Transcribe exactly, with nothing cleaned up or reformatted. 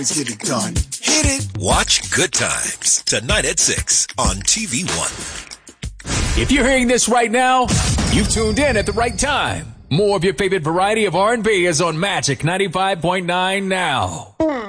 Let's get it done. Hit it. Watch Good Times tonight at six on T V One. If you're hearing this right now, you've tuned in at the right time. More of your favorite variety of R and B is on Magic ninety-five point nine now.